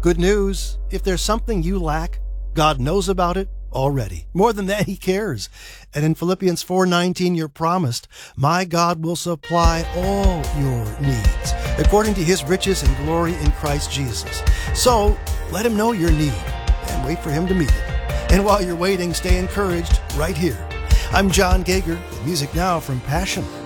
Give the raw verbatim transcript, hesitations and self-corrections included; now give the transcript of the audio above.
Good news, if there's something you lack, God knows about it already. More than that, He cares. And in Philippians four nineteen, you're promised, my God will supply all your needs according to His riches and glory in Christ Jesus. So let Him know your need and wait for Him to meet it. And while you're waiting, stay encouraged right here. I'm John Gager, with music now from Passion.